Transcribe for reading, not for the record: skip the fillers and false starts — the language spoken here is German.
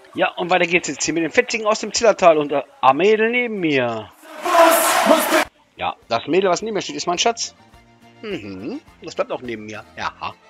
Ja, und weiter geht's jetzt hier mit den Fetzigen aus dem Zillertal und der Mädel neben mir. Ja, das Mädel, was neben mir steht, ist mein Schatz. Das bleibt auch neben mir. Ja.